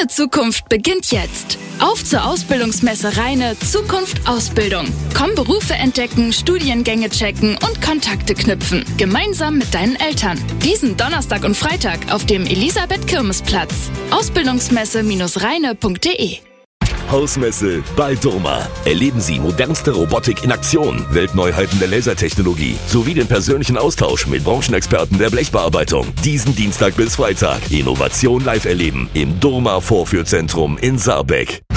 Zukunft beginnt jetzt. Auf zur Ausbildungsmesse Rheine Zukunft Ausbildung. Komm Berufe entdecken, Studiengänge checken und Kontakte knüpfen. Gemeinsam mit deinen Eltern. Diesen Donnerstag und Freitag auf dem Elisabeth-Kirmes-Platz. Ausbildungsmesse-rheine.de. Hausmesse bei Durma. Erleben Sie modernste Robotik in Aktion, Weltneuheiten der Lasertechnologie sowie den persönlichen Austausch mit Branchenexperten der Blechbearbeitung. Diesen Dienstag bis Freitag Innovation live erleben im Durma Vorführzentrum in Saarbeck.